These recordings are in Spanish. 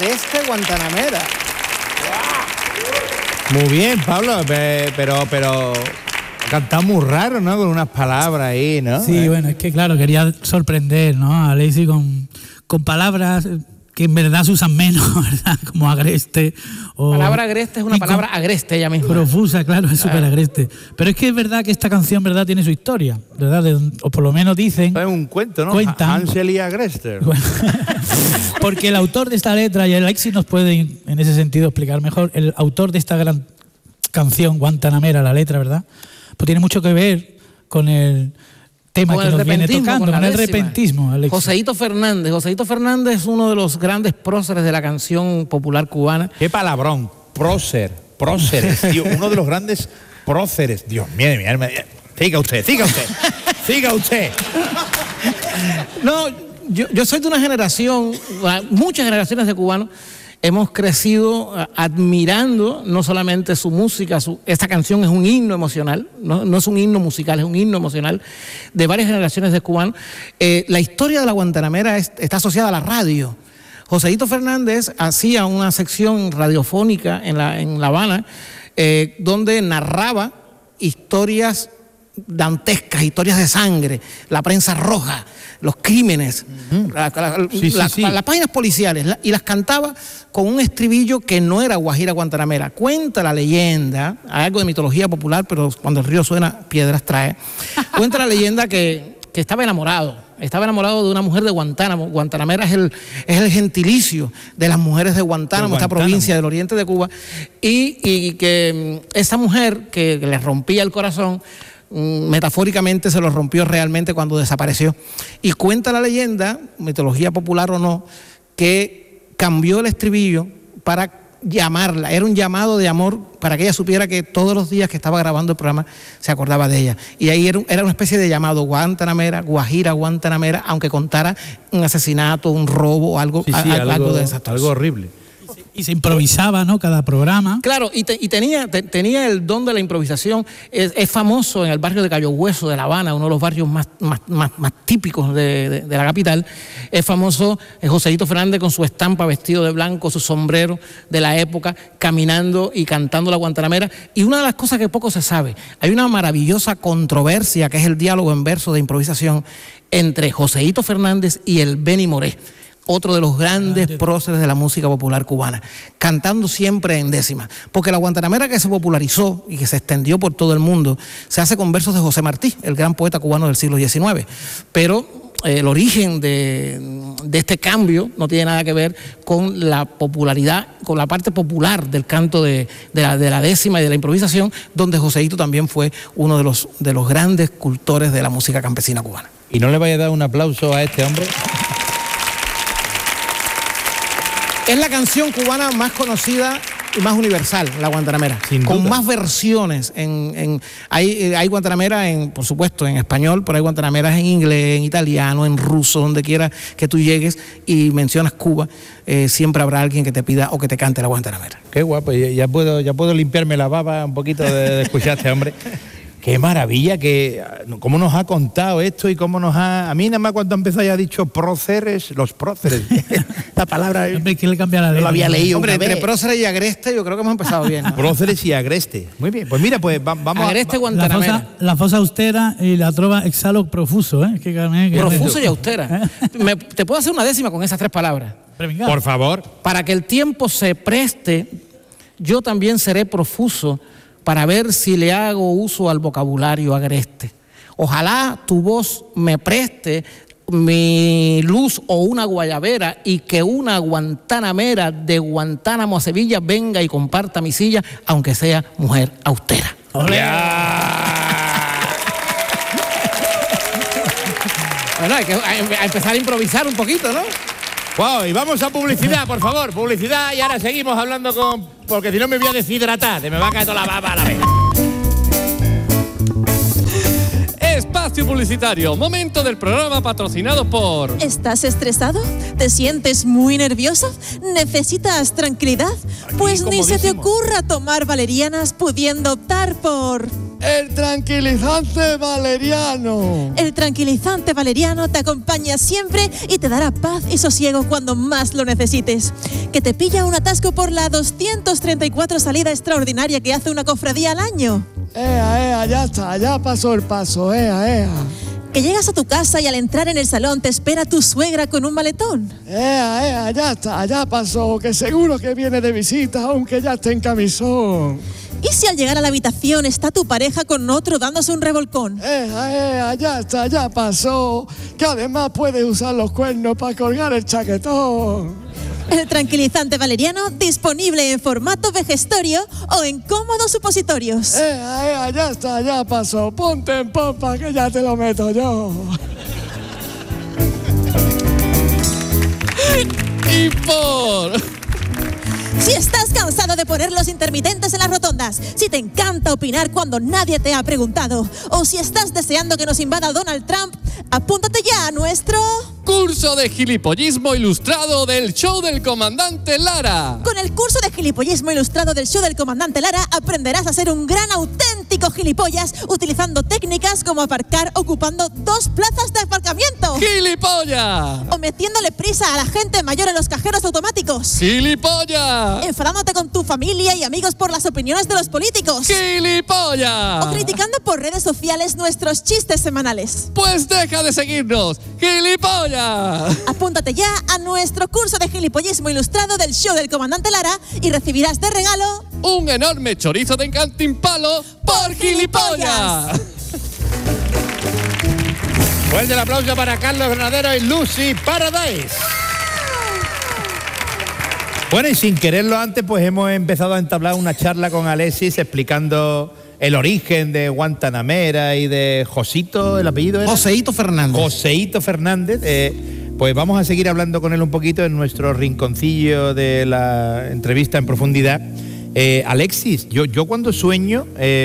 agreste guantanamera. Muy bien, Pablo, pero cantado muy raro, ¿no? Con unas palabras ahí, ¿no? Sí, bueno, es que claro, quería sorprender, ¿no? A Lacy con palabras que en verdad se usan menos, ¿verdad? Como agreste. Palabra agreste es una palabra agreste ella misma. Profusa, claro, es súper agreste. Pero es que es verdad que esta canción, ¿verdad?, tiene su historia, ¿verdad? O por lo menos dicen... Es un cuento, ¿no? Cuentan. Hansel y Agreste. Porque el autor de esta letra, y el Alexis nos puede en ese sentido explicar mejor, el autor de esta gran canción, Guantanamera, la letra, ¿verdad?, pues tiene mucho que ver con el tema que nos viene tocando, con el repentismo, Alexis. Joseito Fernández. Joseito Fernández es uno de los grandes próceres de la canción popular cubana. Qué palabrón, próceres, tío, uno de los grandes próceres. Dios mío, siga usted. No, yo soy de una generación, muchas generaciones de cubanos, hemos crecido admirando no solamente su música, esta canción es un himno emocional, no es un himno musical, es un himno emocional de varias generaciones de cubanos. La historia de la Guantanamera está asociada a la radio. Joseito Fernández hacía una sección radiofónica en La Habana donde narraba historias dantescas, historias de sangre, la prensa roja, los crímenes, las páginas policiales, y las cantaba con un estribillo que no era guajira guantanamera. Cuenta la leyenda, hay algo de mitología popular, pero cuando el río suena, piedras trae. Cuenta la leyenda que estaba enamorado de una mujer de Guantánamo. Guantanamera es el gentilicio de las mujeres de Guantánamo, esta provincia del oriente de Cuba, y que esa mujer que le rompía el corazón, metafóricamente se lo rompió realmente cuando desapareció. Y cuenta la leyenda, mitología popular o no, que cambió el estribillo para llamarla. Era un llamado de amor para que ella supiera que todos los días que estaba grabando el programa se acordaba de ella. Y ahí era una especie de llamado Guantanamera, guajira Guantanamera, aunque contara un asesinato, un robo o algo, algo desastroso. Algo horrible. Y se improvisaba, ¿no?, cada programa. Claro, y tenía el don de la improvisación. Es famoso en el barrio de Cayo Hueso de La Habana, uno de los barrios más típicos de la capital. Es famoso Joseito Fernández con su estampa, vestido de blanco, su sombrero de la época, caminando y cantando la Guantanamera. Y una de las cosas que poco se sabe, hay una maravillosa controversia que es el diálogo en verso de improvisación entre Joseito Fernández y el Benny Moré, otro de los grandes próceres de la música popular cubana, cantando siempre en décima. Porque la Guantanamera que se popularizó y que se extendió por todo el mundo, se hace con versos de José Martí, el gran poeta cubano del siglo XIX. Pero el origen de este cambio no tiene nada que ver con la popularidad, con la parte popular del canto de la décima y de la improvisación, donde Joseito también fue uno de los grandes cultores de la música campesina cubana. ¿Y no le vaya a dar un aplauso a este hombre? Es la canción cubana más conocida y más universal, la Guantanamera, con más versiones. Hay Guantanamera, por supuesto, en español, pero hay Guantanameras en inglés, en italiano, en ruso, donde quiera que tú llegues y mencionas Cuba, siempre habrá alguien que te pida o que te cante la Guantanamera. Qué guapo, ya puedo limpiarme la baba un poquito de escuchar a este hombre. Qué maravilla, cómo nos ha contado esto y cómo nos ha... A mí nada más cuando empezó ya ha dicho próceres, los próceres. La palabra... Hombre, ¿quién le cambia la letra? No lo había leído. Hombre, entre próceres y agreste yo creo que hemos empezado bien, ¿no? Próceres y agreste. Muy bien, pues mira, pues vamos agreste Guantanamera. La fosa austera y la trova exhalo profuso, ¿eh? Profuso y austera. Te puedo hacer una décima con esas tres palabras. Por favor. Para que el tiempo se preste, yo también seré profuso para ver si le hago uso al vocabulario agreste. Ojalá tu voz me preste mi luz o una guayabera y que una guantanamera de Guantánamo a Sevilla venga y comparta mi silla, aunque sea mujer austera. Bueno, hay que empezar a improvisar un poquito, ¿no? Wow, y vamos a publicidad, por favor, publicidad, y ahora seguimos hablando porque si no me voy a deshidratar, me va a caer toda la baba a la vez. Espacio publicitario, momento del programa patrocinado por... ¿Estás estresado? ¿Te sientes muy nervioso? ¿Necesitas tranquilidad? Pues ni se te ocurra tomar valerianas pudiendo optar por... El tranquilizante valeriano. El tranquilizante valeriano te acompaña siempre y te dará paz y sosiego cuando más lo necesites. Que te pilla un atasco por la 234 salida extraordinaria que hace una cofradía al año. Ya está, ya pasó el paso, Que llegas a tu casa y al entrar en el salón te espera tu suegra con un maletón. Ya está, ya pasó, que seguro que viene de visita aunque ya esté en camisón. ¿Y si al llegar a la habitación está tu pareja con otro dándose un revolcón? Ya está, ya pasó, que además puedes usar los cuernos para colgar el chaquetón. El tranquilizante valeriano disponible en formato vejestorio o en cómodos supositorios. Ya está, ya pasó, ponte en pompa que ya te lo meto yo. Y por... Si estás cansado de poner los intermitentes en las rotondas, si te encanta opinar cuando nadie te ha preguntado, o si estás deseando que nos invada Donald Trump, apúntate ya a nuestro... curso de gilipollismo ilustrado del show del comandante Lara. Con el curso de gilipollismo ilustrado del show del comandante Lara aprenderás a ser un gran auténtico gilipollas utilizando técnicas como aparcar ocupando 2 plazas de aparcamiento. ¡Gilipollas! O metiéndole prisa a la gente mayor en los cajeros automáticos. ¡Gilipollas! Enfadándote con tu familia y amigos por las opiniones de los políticos. ¡Gilipollas! O criticando por redes sociales nuestros chistes semanales. Pues deja de seguirnos, ¡gilipollas! Apúntate ya a nuestro curso de gilipollismo ilustrado del show del comandante Lara y recibirás de regalo un enorme chorizo de Cantimpalo por gilipollas. Fuerte el aplauso para Carlos Granadero y Lucy Paradise. Bueno, y sin quererlo antes, pues hemos empezado a entablar una charla con Alexis explicando el origen de Guantanamera y de Josito, el apellido era... Joseito Fernández. Joseito Fernández. Pues vamos a seguir hablando con él un poquito en nuestro rinconcillo de la entrevista en profundidad. Alexis, yo cuando sueño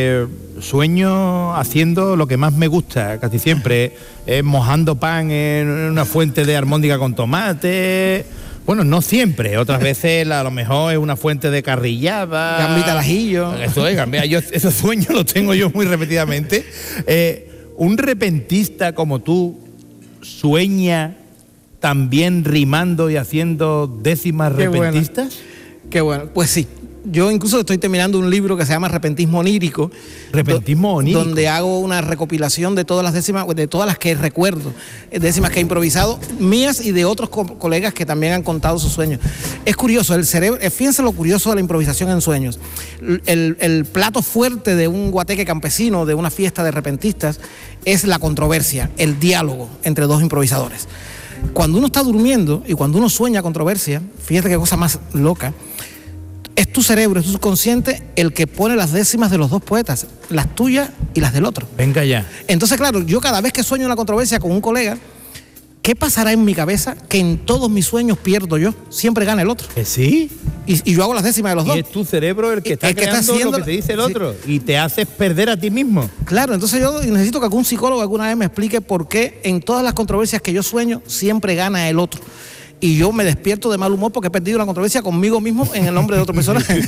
haciendo lo que más me gusta, casi siempre, mojando pan en una fuente de almóndiga con tomate. Bueno, no siempre, otras veces a lo mejor es una fuente de carrillada. Gambita al ajillo. Eso es, gambita. Esos sueños los tengo yo muy repetidamente. Un repentista como tú sueña también rimando y haciendo décimas repentistas. Qué bueno, pues sí. Yo incluso estoy terminando un libro que se llama Repentismo Onírico. Repentismo onírico. Donde hago una recopilación de todas las décimas, de todas las que recuerdo, décimas que he improvisado, mías y de otros colegas que también han contado sus sueños. Es curioso, el cerebro, fíjense lo curioso de la improvisación en sueños. El plato fuerte de un guateque campesino, de una fiesta de repentistas, es la controversia, el diálogo entre dos improvisadores. Cuando uno está durmiendo y cuando uno sueña controversia, fíjate qué cosa más loca, es tu cerebro, es tu subconsciente el que pone las décimas de los dos poetas, las tuyas y las del otro. Venga ya. Entonces, claro, yo cada vez que sueño una controversia con un colega, ¿qué pasará en mi cabeza? Que en todos mis sueños pierdo yo, siempre gana el otro. ¿Sí? Y yo hago las décimas de los dos. Y es tu cerebro el que está creando haciendo lo que te dice el otro. Sí. Y te haces perder a ti mismo. Claro, entonces yo necesito que algún psicólogo alguna vez me explique por qué en todas las controversias que yo sueño siempre gana el otro. Y yo me despierto de mal humor porque he perdido una controversia conmigo mismo en el nombre de otro personaje.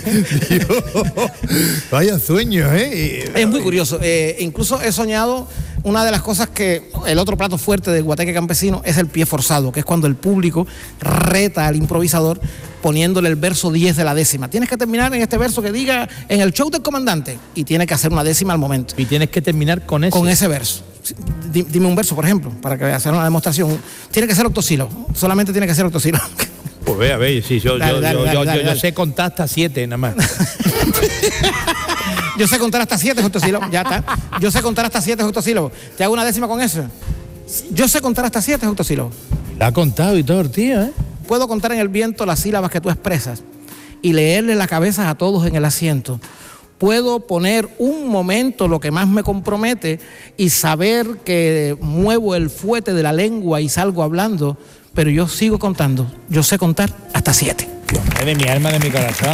Vaya sueño, ¿eh? Es muy curioso. Incluso he soñado, una de las cosas que el otro plato fuerte del guateque campesino es el pie forzado, que es cuando el público reta al improvisador poniéndole el verso 10 de la décima. Tienes que terminar en este verso que diga en el show del comandante y tiene que hacer una décima al momento. Y tienes que terminar con ese. Con ese verso. Dime un verso, por ejemplo, para que hacer una demostración. Tiene que ser octosílabo, solamente tiene que ser octosílabo. Pues a ver, sí, yo sé contar hasta 7 nada más. Yo sé contar hasta 7 octosílabos, ya está. Yo sé contar hasta 7 octosílabos. ¿Te hago una décima con eso? Yo sé contar hasta 7 octosílabos. La ha contado y todo el tío, ¿eh? Puedo contar en el viento las sílabas que tú expresas y leerle las cabezas a todos en el asiento. Puedo poner un momento lo que más me compromete y saber que muevo el fuete de la lengua y salgo hablando, pero yo sigo contando. Yo sé contar hasta 7. De mi alma, de mi corazón.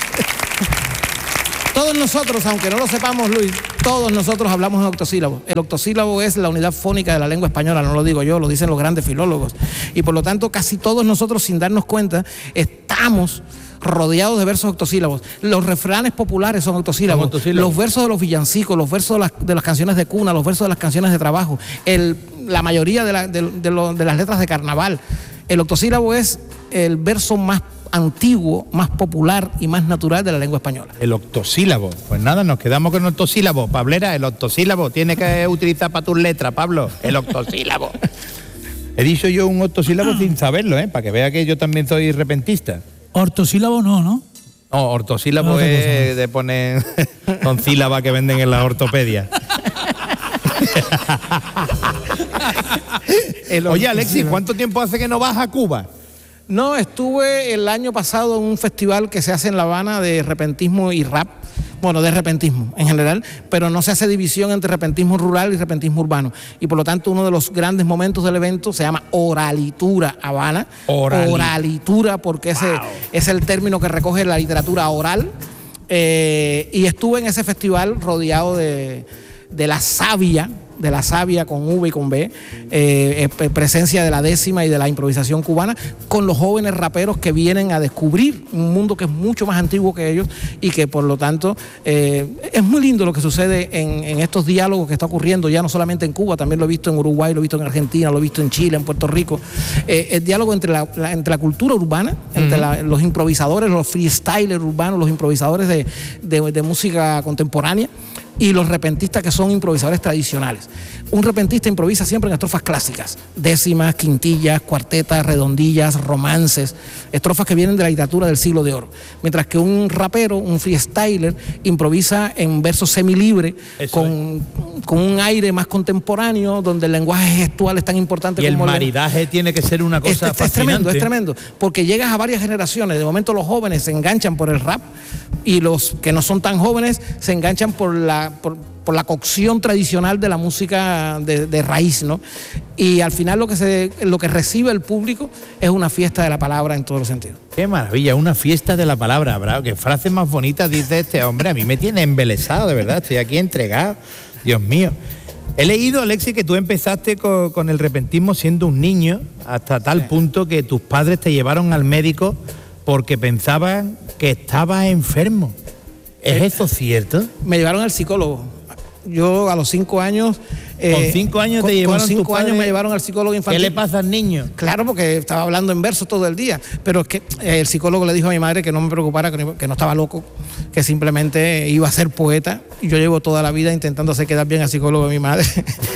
Todos nosotros, aunque no lo sepamos, Luis, todos nosotros hablamos en octosílabos. El octosílabo es la unidad fónica de la lengua española, no lo digo yo, lo dicen los grandes filólogos. Y por lo tanto, casi todos nosotros, sin darnos cuenta, estamos rodeados de versos octosílabos. Los refranes populares son octosílabos. Son octosílabos. Los versos de los villancicos, los versos de las canciones de cuna, los versos de las canciones de trabajo, la mayoría de las letras de carnaval. El octosílabo es el verso más antiguo, más popular y más natural de la lengua española. El octosílabo. Pues nada, nos quedamos con el octosílabo. Pablera, el octosílabo tiene que utilizar para tus letras, Pablo. El octosílabo. He dicho yo un octosílabo sin saberlo, para que vea que yo también soy repentista. Ortosílabo no, ¿no? No, ortosílabo No, es de poner con sílaba que venden en la ortopedia. Oye, Alexis, ¿cuánto tiempo hace que no vas a Cuba? No, estuve el año pasado en un festival que se hace en La Habana de repentismo y rap. Bueno, de repentismo en general, pero no se hace división entre repentismo rural y repentismo urbano. Y por lo tanto, uno de los grandes momentos del evento se llama Oralitura Habana. Oralitura, porque ese es el término que recoge la literatura oral. Y estuve en ese festival rodeado de la savia con V y con B, presencia de la décima y de la improvisación cubana, con los jóvenes raperos que vienen a descubrir un mundo que es mucho más antiguo que ellos y que por lo tanto es muy lindo lo que sucede en estos diálogos que está ocurriendo, ya no solamente en Cuba, también lo he visto en Uruguay, lo he visto en Argentina, lo he visto en Chile, en Puerto Rico, el diálogo entre la cultura urbana, entre los improvisadores, los freestylers urbanos, los improvisadores de música contemporánea, y los repentistas que son improvisadores tradicionales. Un repentista improvisa siempre en estrofas clásicas, décimas, quintillas, cuartetas, redondillas, romances, estrofas que vienen de la literatura del siglo de oro. Mientras que un rapero, un freestyler, improvisa en versos semilibre, con un aire más contemporáneo, donde el lenguaje gestual es tan importante como el maridaje tiene que ser una cosa fascinante. Es tremendo, porque llegas a varias generaciones. De momento los jóvenes se enganchan por el rap y los que no son tan jóvenes se enganchan por la cocción tradicional de la música de raíz, ¿no? Y al final lo que recibe el público es una fiesta de la palabra en todos los sentidos. Qué maravilla, una fiesta de la palabra, bravo. Qué frases más bonitas dice este hombre. A mí me tiene embelesado, de verdad. Estoy aquí entregado. Dios mío. He leído, Alexis, que tú empezaste con el repentismo siendo un niño, hasta tal punto que tus padres te llevaron al médico porque pensaban que estabas enfermo. ¿Es eso cierto? Me llevaron al psicólogo. Yo a los 5 años... ¿Con 5 años te llevaron? Con 5 años me llevaron al psicólogo infantil. ¿Qué le pasa al niño? Claro, porque estaba hablando en verso todo el día. Pero es que el psicólogo le dijo a mi madre que no me preocupara, que no estaba loco, que simplemente iba a ser poeta. Y yo llevo toda la vida intentando hacer quedar bien al psicólogo de mi madre.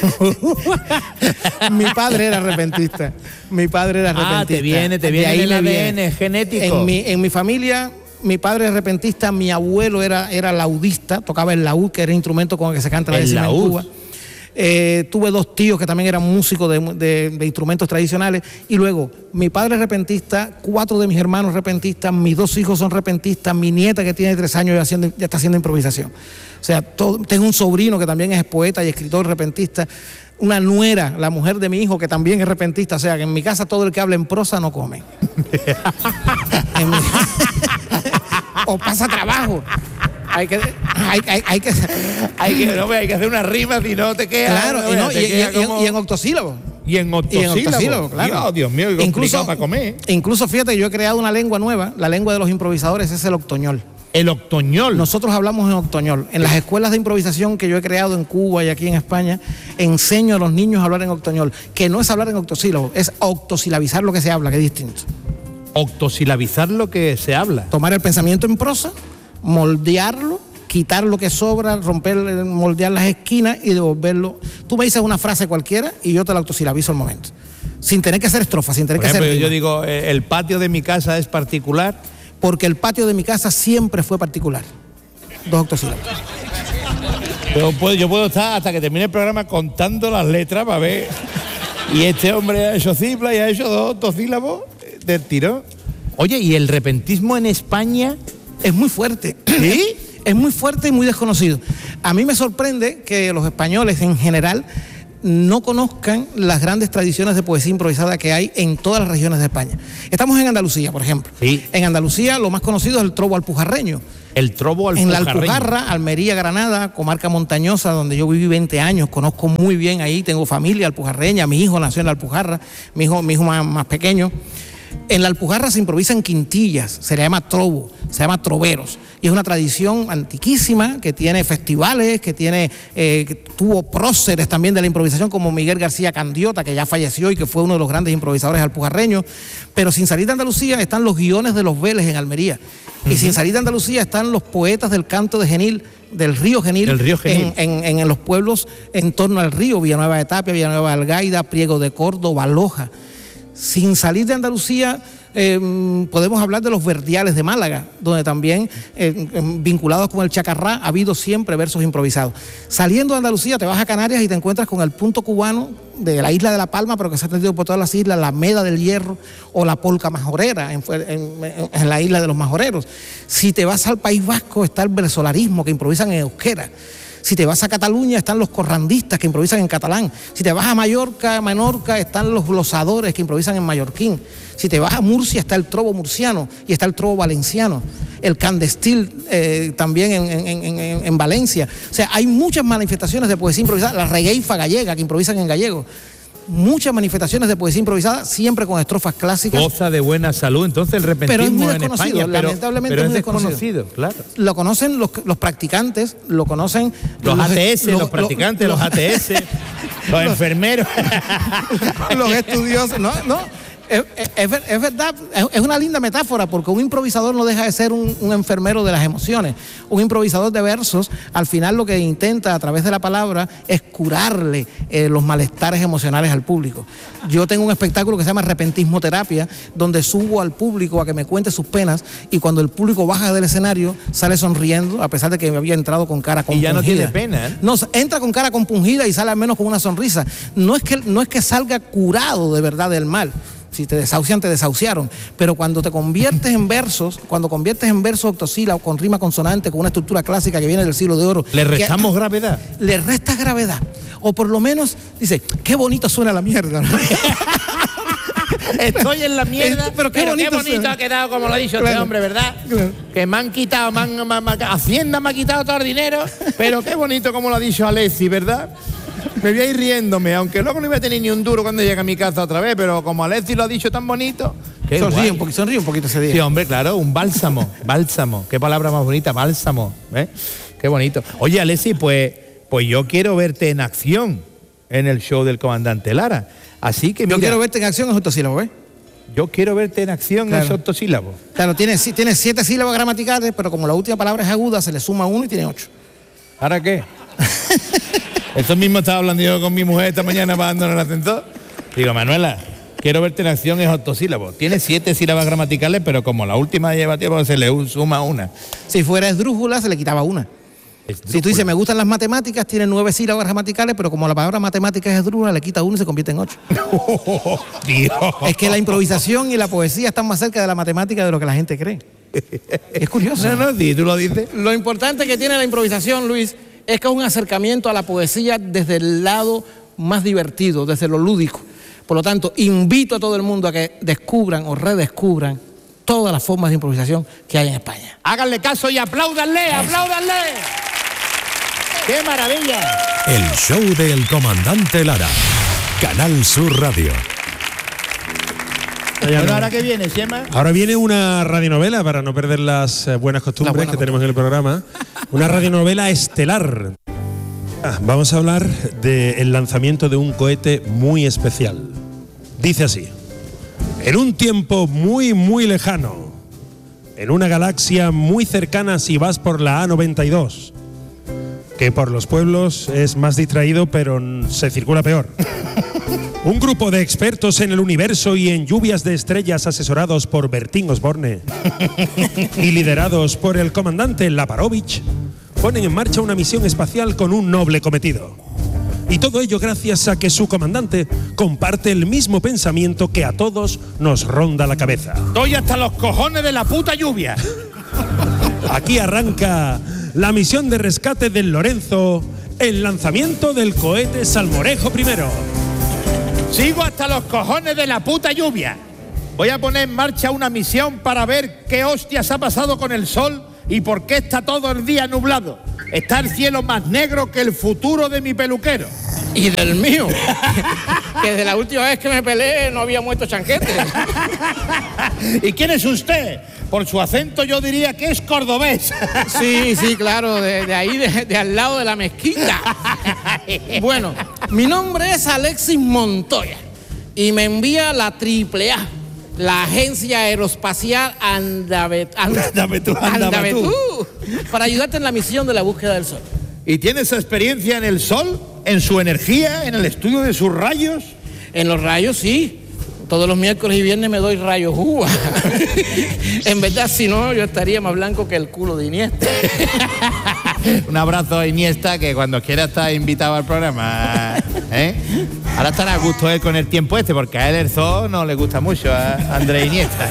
Mi padre era repentista. Te viene el ADN genético. En mi familia... Mi padre es repentista, mi abuelo era laudista, tocaba el laúd, que era el instrumento con el que se canta la décima en Cuba. Tuve 2 tíos que también eran músicos de instrumentos tradicionales. Y luego, mi padre es repentista, 4 de mis hermanos repentistas, mis 2 hijos son repentistas, mi nieta que tiene 3 años ya está haciendo improvisación. O sea, tengo un sobrino que también es poeta y escritor repentista. Una nuera, la mujer de mi hijo, que también es repentista. O sea, que en mi casa todo el que habla en prosa no come. O pasa trabajo. Hay que hacer una rima, si no te queda. Claro, y en octosílabo. Y en octosílabo, claro. Dios mío, qué complicado para comer. Incluso, fíjate, yo he creado una lengua nueva. La lengua de los improvisadores es el octoñol. El octoñol. Nosotros hablamos en octoñol. En las escuelas de improvisación que yo he creado en Cuba y aquí en España, enseño a los niños a hablar en octoñol, que no es hablar en octosílabo, es octosilabizar lo que se habla, que es distinto. Octosilabizar lo que se habla. Tomar el pensamiento en prosa, moldearlo, quitar lo que sobra, moldear las esquinas y devolverlo. Tú me dices una frase cualquiera y yo te la octosilabizo al momento. Sin tener que hacer estrofa, sin tener que hacer rima. Yo digo, el patio de mi casa es particular. Porque el patio de mi casa siempre fue particular. 2 octosílabos. Yo puedo estar hasta que termine el programa contando las letras para ver. Y este hombre ha hecho cifras y ha hecho 2 octosílabos del tirón. Oye, ¿y el repentismo en España? Es muy fuerte. ¿Sí? Es muy fuerte y muy desconocido. A mí me sorprende que los españoles en general no conozcan las grandes tradiciones de poesía improvisada que hay en todas las regiones de España. Estamos en Andalucía, por ejemplo. Sí. En Andalucía lo más conocido es el trobo alpujarreño. El trobo alpujarreño. En la Alpujarra, Almería, Granada, comarca montañosa, donde yo viví 20 años, conozco muy bien ahí, tengo familia alpujarreña, mi hijo nació en la Alpujarra, mi hijo más pequeño. En la Alpujarra se improvisa en quintillas, se le llama trobo, se llama troveros. Y es una tradición antiquísima que tiene festivales, que tuvo próceres también de la improvisación como Miguel García Candiota, que ya falleció y que fue uno de los grandes improvisadores alpujarreños. Pero sin salir de Andalucía están los guiones de los Vélez en Almería. Y sin salir de Andalucía están los poetas del canto de Genil, del río Genil, en los pueblos en torno al río, Villanueva de Tapia, Villanueva de Algaida, Priego de Córdoba, Loja. Sin salir de Andalucía, podemos hablar de los verdiales de Málaga, donde también, vinculados con el chacarrá, ha habido siempre versos improvisados. Saliendo de Andalucía, te vas a Canarias y te encuentras con el punto cubano de la isla de La Palma, pero que se ha extendido por todas las islas, la Meda del Hierro o la polca majorera en la isla de los majoreros. Si te vas al País Vasco, está el versolarismo, que improvisan en euskera. Si te vas a Cataluña, están los corrandistas que improvisan en catalán. Si te vas a Menorca, están los glosadores que improvisan en mallorquín. Si te vas a Murcia, está el trobo murciano y está el trobo valenciano. El candestil también en Valencia. O sea, hay muchas manifestaciones de poesía improvisada. La regueifa gallega, que improvisan en gallego. Muchas manifestaciones de poesía improvisada, siempre con estrofas clásicas. Goza de buena salud, entonces el repentismo en España, lamentablemente es desconocido, claro. Lo conocen los practicantes, lo conocen los ATS, los practicantes, los ATS, los enfermeros, los estudiosos, no. Es verdad, es una linda metáfora, porque un improvisador no deja de ser un enfermero de las emociones. Un improvisador de versos, al final lo que intenta a través de la palabra es curarle los malestares emocionales al público. Yo tengo un espectáculo que se llama Repentismo Terapia, donde subo al público a que me cuente sus penas, y cuando el público baja del escenario sale sonriendo, a pesar de que había entrado con cara compungida. Y ya no tiene pena, ¿eh? No, entra con cara compungida y sale al menos con una sonrisa. No es que salga curado de verdad del mal. Si te desahucian, te desahuciaron. Pero cuando te conviertes en versos, octosílabos, con rima consonante, con una estructura clásica que viene del siglo de oro. ¿Le restamos gravedad? Le restas gravedad. O por lo menos, dice, qué bonito suena la mierda, ¿no? Estoy en la mierda, pero qué bonito ha quedado, como lo ha dicho este hombre, ¿verdad? Claro. Que me han quitado, Hacienda me ha quitado todo el dinero, pero qué bonito como lo ha dicho Alessi, ¿verdad? Me voy a ir riéndome, aunque luego no voy a tener ni un duro cuando llegue a mi casa otra vez, pero como Alessi lo ha dicho tan bonito... Sonríe un poquito ese día. Sí, hombre, claro, un bálsamo, qué palabra más bonita, bálsamo, ¿eh? Qué bonito. Oye, Alessi, pues yo quiero verte en acción en el show del Comandante Lara. Así que mira, yo quiero verte en acción en octosílabos, ¿eh? Yo quiero verte en acción, claro. En octosílabos. Claro, tiene 7 sílabas gramaticales, pero como la última palabra es aguda, se le suma 1 y tiene 8. ¿Ahora qué? Eso mismo estaba hablando yo con mi mujer esta mañana bajando en el ascensor. Digo, Manuela, quiero verte en acción en octosílabos. Tiene 7 sílabas gramaticales, pero como la última lleva tiempo, se le suma 1. Si fuera esdrújula, se le quitaba 1. Si tú dices, me gustan las matemáticas, tiene 9 sílabas gramaticales, pero como la palabra matemática es esdrújula, le quita 1 y se convierte en 8. Dios. Es que la improvisación y la poesía están más cerca de la matemática de lo que la gente cree. Es curioso. No, sí, tú lo dices. Lo importante que tiene la improvisación, Luis, es que es un acercamiento a la poesía desde el lado más divertido, desde lo lúdico. Por lo tanto, invito a todo el mundo a que descubran o redescubran todas las formas de improvisación que hay en España. Háganle caso y apláudanle, apláudanle. ¡Qué maravilla! El show del Comandante Lara. Canal Sur Radio. Bueno, ¿ahora qué viene, Chema? Ahora viene una radionovela, para no perder las buenas costumbres que tenemos en el programa. Una radionovela estelar. Vamos a hablar del lanzamiento de un cohete muy especial. Dice así: en un tiempo muy, muy lejano, en una galaxia muy cercana si vas por la A92, que por los pueblos es más distraído, pero se circula peor. Un grupo de expertos en el universo y en lluvias de estrellas, asesorados por Bertín Osborne y liderados por el comandante Laparovich, ponen en marcha una misión espacial con un noble cometido. Y todo ello gracias a que su comandante comparte el mismo pensamiento que a todos nos ronda la cabeza. Estoy hasta los cojones de la puta lluvia. Aquí arranca la misión de rescate del Lorenzo, el lanzamiento del cohete Salmorejo I. Sigo hasta los cojones de la puta lluvia. Voy a poner en marcha una misión para ver qué hostias ha pasado con el sol y por qué está todo el día nublado. Está el cielo más negro que el futuro de mi peluquero. Y del mío, que desde la última vez que me peleé no había muerto Chanquete. ¿Y quién es usted? Por su acento yo diría que es cordobés. Sí, claro, de ahí, de al lado de la mezquita. Bueno, mi nombre es Alexis Montoya y me envía la AAA, la Agencia Aeroespacial Andavetú, para ayudarte en la misión de la búsqueda del Sol. ¿Y tiene esa experiencia en el Sol? ¿En su energía? ¿En el estudio de sus rayos? En los rayos, sí. Todos los miércoles y viernes me doy rayos uva. En verdad, si no, yo estaría más blanco que el culo de Iniesta. Un abrazo a Iniesta, que cuando quiera está invitado al programa. Ahora estará a gusto él con el tiempo porque a él el zoo no le gusta mucho, a Andrés Iniesta.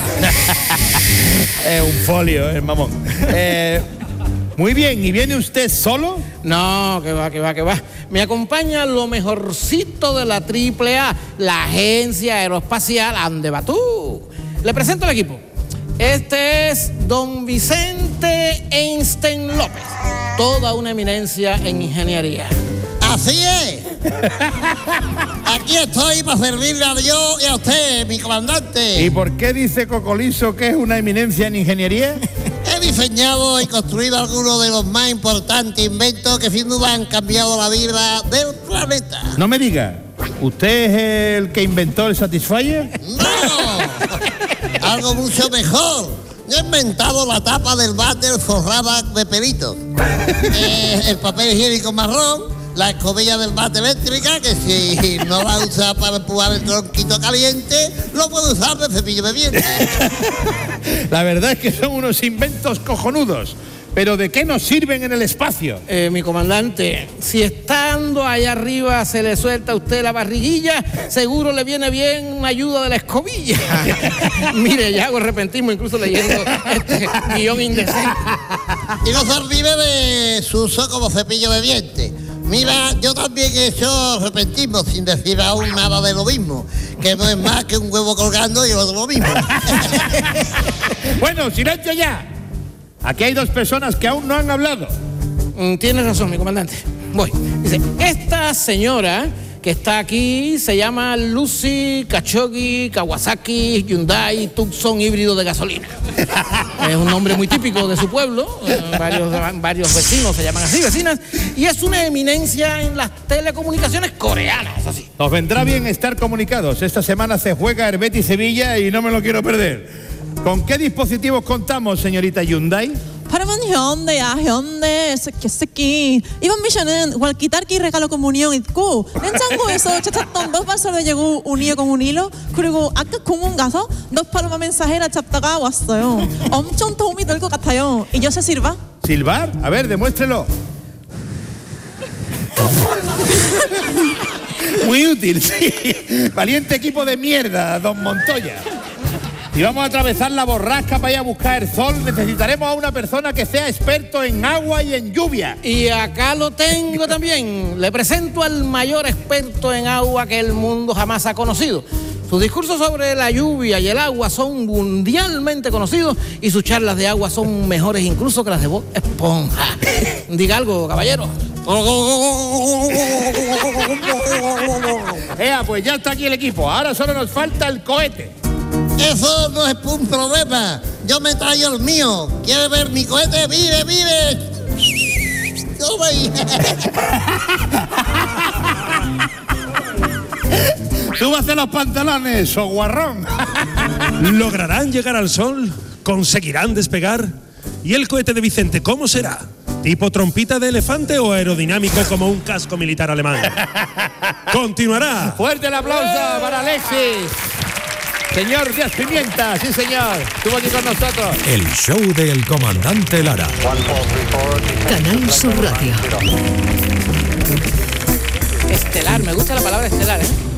Es un folio, el mamón. Muy bien, ¿y viene usted solo? No, que va. Me acompaña lo mejorcito de la AAA, la Agencia Aeroespacial Andavetú. Le presento al equipo. Este es don Vicente Einstein López, toda una eminencia en ingeniería. Así es. Aquí estoy para servirle a Dios y a usted, mi comandante. ¿Y por qué dice Cocolizo que es una eminencia en ingeniería? He diseñado y construido algunos de los más importantes inventos que sin duda han cambiado la vida del planeta. No me diga, ¿usted es el que inventó el Satisfyer? ¡No! Algo mucho mejor. Yo he inventado la tapa del váter forrada de pelitos. El papel higiénico marrón, la escobilla del bate eléctrica, que si no la usa para empujar el tronquito caliente, lo puede usar de cepillo de dientes. La verdad es que son unos inventos cojonudos. ¿Pero de qué nos sirven en el espacio? Mi comandante, si estando allá arriba se le suelta a usted la barriguilla, seguro le viene bien una ayuda de la escobilla. Mire, ya hago arrepentismo incluso leyendo este guión indecente. Y no se olvide de su uso como cepillo de dientes. Mira, yo también he hecho repentismo sin decir aún nada de lo mismo, que no es más que un huevo colgando y el otro lo mismo. Bueno, silencio ya. Aquí hay dos personas que aún no han hablado. Tienes razón, mi comandante. Voy. Dice, esta señora que está aquí se llama Lucy Khashoggi Kawasaki Hyundai Tucson híbrido de gasolina. Es un nombre muy típico de su pueblo. Varios vecinos se llaman así, vecinas. Y es una eminencia en las telecomunicaciones coreanas, así. Nos vendrá bien estar comunicados. Esta semana se juega el Betis Sevilla y no me lo quiero perder. ¿Con qué dispositivos contamos, señorita Hyundai? 바람은 현대야, 현대. 새끼. 이번 미션은 walkie-talkie regalo comunión 있고 냉장고에서 찾았던 dos vasos de yogur unido con un hilo. 그리고 아까 공원 가서 dos palomas mensajeras 잡다가 왔어요. 엄청 도움이 될 것 같아요. ¿Y yo sé silbar? ¿Silbar? A ver, demuéstrelo. Muy útil, sí. Valiente equipo de mierda, don Montoya. Y vamos a atravesar la borrasca para ir a buscar el sol. Necesitaremos a una persona que sea experto en agua y en lluvia. Y acá lo tengo también. Le presento al mayor experto en agua que el mundo jamás ha conocido. Sus discursos sobre la lluvia y el agua son mundialmente conocidos y sus charlas de agua son mejores incluso que las de Bob Esponja. Diga algo, caballero. Pues ya está aquí el equipo. Ahora solo nos falta el cohete. Eso no es un problema. Yo me traigo el mío. ¿Quiere ver mi cohete? ¡Vive, vive! ¡Toma ahí! ¡Súbase los pantalones, o guarrón! ¿Lograrán llegar al sol? ¿Conseguirán despegar? ¿Y el cohete de Vicente cómo será? ¿Tipo trompita de elefante o aerodinámico como un casco militar alemán? ¡Continuará! ¡Fuerte el aplauso para Alexis! Señor Díaz Pimienta, sí señor, estuvo aquí con nosotros. El show del comandante Lara. Canal Sur Radio. Estelar, me gusta la palabra estelar, ¿eh?